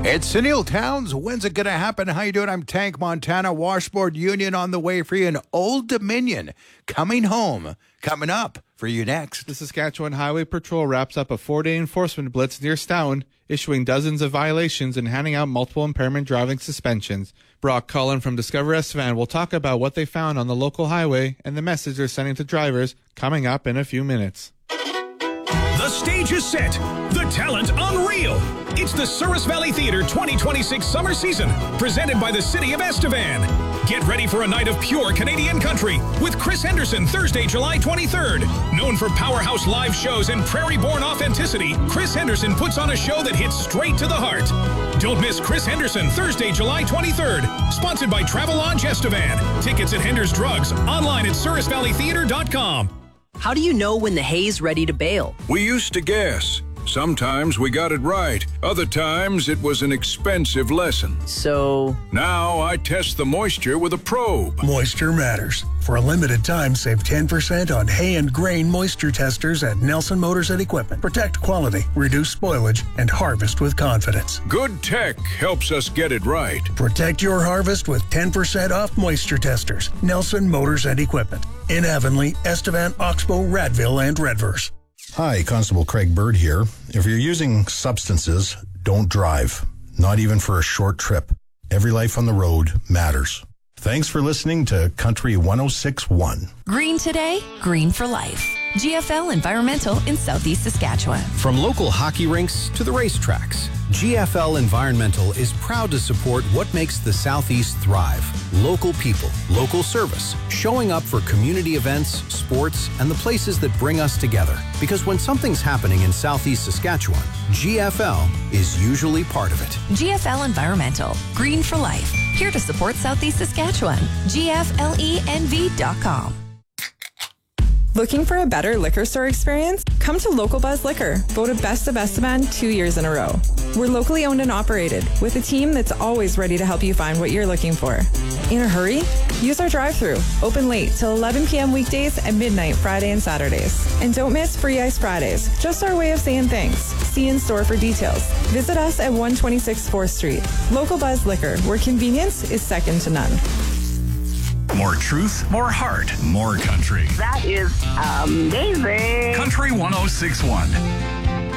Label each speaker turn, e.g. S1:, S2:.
S1: It's Sunil Towns. When's it going to happen? How you doing? I'm Tank Montana. Washboard Union on the way for you. And Old Dominion coming home. Coming up for you next.
S2: The Saskatchewan Highway Patrol wraps up a 4-day enforcement blitz near Stoughton, issuing dozens of violations and handing out multiple impairment driving suspensions. Brock Cullen from Discover Estevan will talk about what they found on the local highway and the message they're sending to drivers coming up in a few minutes.
S3: The stage is set. The talent unreal. It's the Souris Valley Theatre 2026 summer season, presented by the City of Estevan. Get ready for a night of pure Canadian country with Chris Henderson Thursday, July 23rd. Known for powerhouse live shows and prairie-born authenticity, Chris Henderson puts on a show that hits straight to the heart. Don't miss Chris Henderson Thursday, July 23rd. Sponsored by Travelodge Estevan. Tickets at Henders Drugs. Online at SourisValleyTheatre.com.
S4: How do you know when the hay's ready to bale?
S5: We used to guess. Sometimes we got it right. Other times it was an expensive lesson.
S4: So
S5: Now I test the moisture with a probe.
S6: Moisture matters. For a limited time, save 10% on hay and grain moisture testers at Nelson Motors and Equipment. Protect quality, reduce spoilage, and harvest with confidence.
S5: Good tech helps us get it right.
S6: Protect your harvest with 10% off moisture testers. Nelson Motors and Equipment. In Avonlea, Estevan, Oxbow, Radville, and Redverse.
S7: Hi, Constable Craig Bird here. If you're using substances, don't drive. Not even for a short trip. Every life on the road matters. Thanks for listening to Country 106.1.
S8: Green today, green for life. GFL Environmental in Southeast Saskatchewan.
S9: From local hockey rinks to the racetracks, GFL Environmental is proud to support what makes the Southeast thrive. Local people, local service, showing up for community events, sports, and the places that bring us together. Because when something's happening in Southeast Saskatchewan, GFL is usually part of it.
S8: GFL Environmental, green for life. Here to support Southeast Saskatchewan. GFLENV.com.
S10: Looking for a better liquor store experience? Come to Local Buzz Liquor, voted Best of Estevan 2 years in a row. We're locally owned and operated, with a team that's always ready to help you find what you're looking for. In a hurry? Use our drive-thru, open late till 11 p.m. weekdays and midnight Friday and Saturdays. And don't miss Free Ice Fridays, just our way of saying thanks. See in store for details. Visit us at 126 4th Street. Local Buzz Liquor, where convenience is second to none.
S3: More truth, more heart, more country.
S11: That is amazing.
S3: Country 106.1.